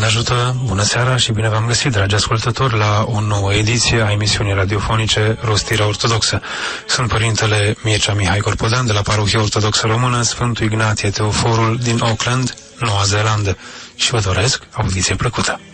Doamne ajută, bună seara și bine v-am găsit, dragi ascultători, la o nouă ediție a emisiunii radiofonice Rostirea Ortodoxă. Sunt Părintele Mircea Mihai Corpodan de la Parohia Ortodoxă Română Sfântul Ignatie Teoforul din Auckland, Noua Zeelandă, și vă doresc audiție plăcută.